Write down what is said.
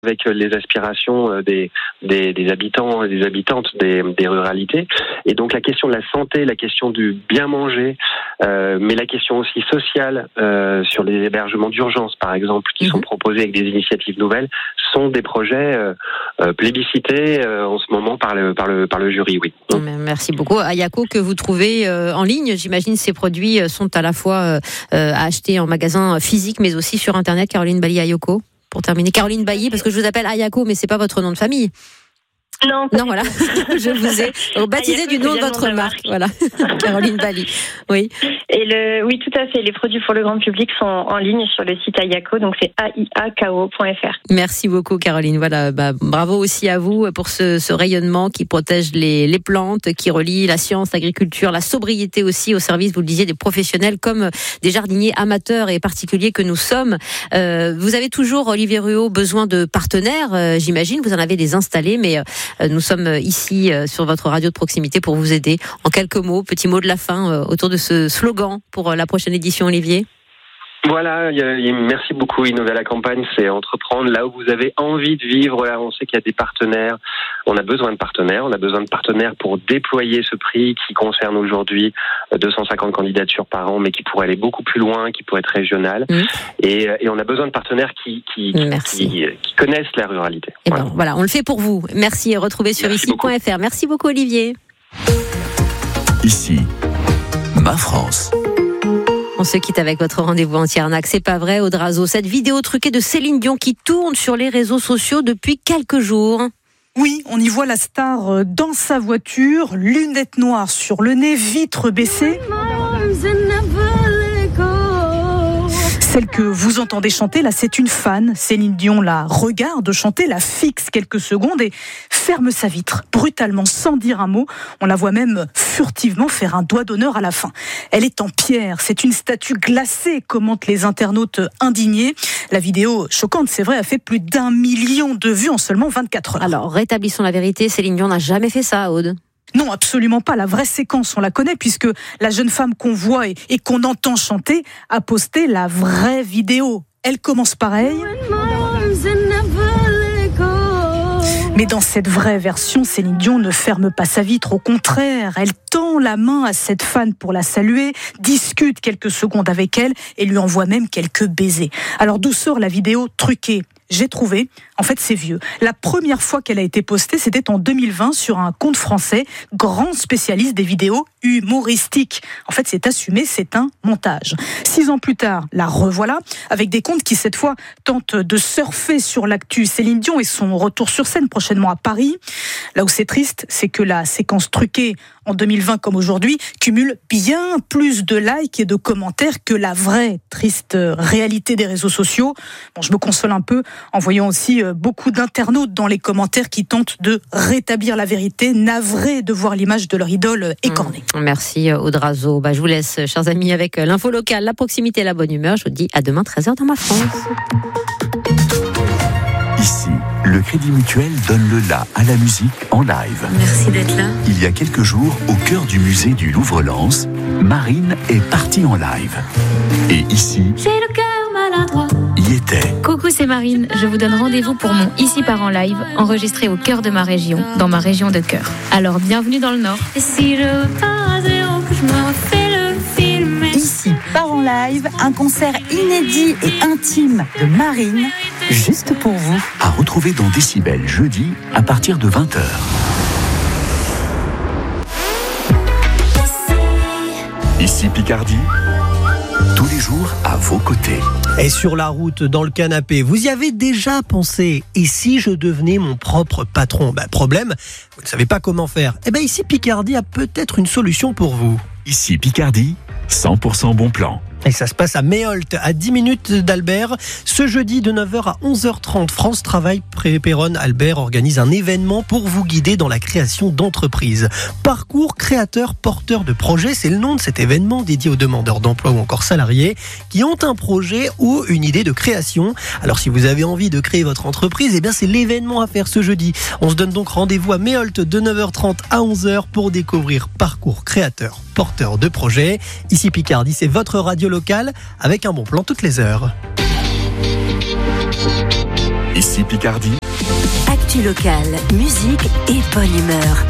avec les aspirations des habitants et des habitantes des ruralités. Et donc la question de la santé, la question du bien manger, mais la question aussi sociale sur les hébergements d'urgence, par exemple, qui sont proposés avec des initiatives nouvelles, sont des projets plébiscités en ce moment par le jury. Oui. Merci beaucoup. Ayako, que vous trouvez en ligne, j'imagine ces produits sont à la fois à acheter en magasin physique, mais aussi sur Internet. Caroline Bailly-Ayako. Pour terminer, Caroline Bailly, parce que je vous appelle Ayako, mais c'est pas votre nom de famille. Non, voilà. Je vous ai baptisé du nom de votre marque. Voilà. Caroline Bailly. Oui. Oui, tout à fait. Les produits pour le grand public sont en ligne sur le site Ayako, donc c'est aiako.fr. Merci beaucoup, Caroline. Voilà. Bravo aussi à vous pour ce rayonnement qui protège les plantes, qui relie la science, l'agriculture, la sobriété aussi au service, vous le disiez, des professionnels comme des jardiniers amateurs et particuliers que nous sommes. Vous avez toujours, Olivier Ruot, besoin de partenaires, j'imagine. Vous en avez des installés, mais nous sommes ici sur votre radio de proximité pour vous aider. En quelques mots, petit mot de la fin autour de ce slogan pour la prochaine édition, Olivier. Voilà, merci beaucoup. Innover la campagne, c'est entreprendre là où vous avez envie de vivre. Là, on sait qu'il y a des partenaires. On a besoin de partenaires. On a besoin de partenaires pour déployer ce prix qui concerne aujourd'hui 250 candidatures par an, mais qui pourrait aller beaucoup plus loin, qui pourrait être régional. Et on a besoin de partenaires qui connaissent la ruralité. Et voilà, on le fait pour vous. Merci. Retrouvez sur ici.fr. Merci beaucoup, Olivier. Ici, ma France. On se quitte avec votre rendez-vous entière-nac. C'est pas vrai, Audrazo. Cette vidéo truquée de Céline Dion qui tourne sur les réseaux sociaux depuis quelques jours. Oui, on y voit la star dans sa voiture, lunettes noires sur le nez, vitres baissées. Celle que vous entendez chanter, là, c'est une fan. Céline Dion la regarde chanter, la fixe quelques secondes et ferme sa vitre, brutalement, sans dire un mot. On la voit même furtivement faire un doigt d'honneur à la fin. Elle est en pierre, c'est une statue glacée, commentent les internautes indignés. La vidéo, choquante, c'est vrai, a fait plus d'1 million de vues en seulement 24 heures. Alors, rétablissons la vérité, Céline Dion n'a jamais fait ça, Aude. Non, absolument pas. La vraie séquence, on la connaît, puisque la jeune femme qu'on voit et qu'on entend chanter a posté la vraie vidéo. Elle commence pareil. Mais dans cette vraie version, Céline Dion ne ferme pas sa vitre. Au contraire, elle tend la main à cette fan pour la saluer, discute quelques secondes avec elle et lui envoie même quelques baisers. Alors d'où sort la vidéo truquée ? J'ai trouvé, en fait c'est vieux. La première fois qu'elle a été postée, c'était en 2020 sur un compte français, grand spécialiste des vidéos humoristiques. En fait c'est assumé, c'est un montage. 6 ans plus tard, la revoilà, avec des comptes qui cette fois tentent de surfer sur l'actu Céline Dion et son retour sur scène prochainement à Paris. Là où c'est triste, c'est que la séquence truquée en 2020 comme aujourd'hui cumule bien plus de likes et de commentaires que la vraie triste réalité des réseaux sociaux. Bon, je me console un peu en voyant aussi beaucoup d'internautes dans les commentaires qui tentent de rétablir la vérité, navrés de voir l'image de leur idole écornée. Merci Audrazo. Je vous laisse, chers amis, avec l'info locale, la proximité et la bonne humeur. Je vous dis à demain 13h dans ma France. Ici, le Crédit Mutuel donne le la à la musique en live. Merci d'être là. Il y a quelques jours, au cœur du musée du Louvre-Lens, Marine est partie en live. Et ici, j'ai le cœur maladroit. Y était. Coucou, c'est Marine. Je vous donne rendez-vous pour mon Ici part en live, enregistré au cœur de ma région, dans ma région de cœur. Alors, bienvenue dans le Nord. Et si je repars à zéro, que je me refais le film. Ici part en live, un concert inédit et intime de Marine, juste pour vous. À retrouver dans Décibel jeudi à partir de 20h. Ici Picardie, tous les jours à vos côtés. Et sur la route, dans le canapé, vous y avez déjà pensé? Et si je devenais mon propre patron? Problème, vous ne savez pas comment faire. Ici Picardie a peut-être une solution pour vous. Ici Picardie, 100% bon plan. Et ça se passe à Méholt, à 10 minutes d'Albert. Ce jeudi de 9h à 11h30, France Travail Péronne Albert organise un événement pour vous guider dans la création d'entreprises. Parcours créateur porteur de projet, c'est le nom de cet événement dédié aux demandeurs d'emploi ou encore salariés qui ont un projet ou une idée de création. Alors si vous avez envie de créer votre entreprise, c'est l'événement à faire ce jeudi. On se donne donc rendez-vous à Méholt de 9h30 à 11h pour découvrir Parcours créateur porteur de projet. Ici Picardie, c'est votre radio locale avec un bon plan toutes les heures. Ici Picardie. Actu locale, musique et bonne humeur.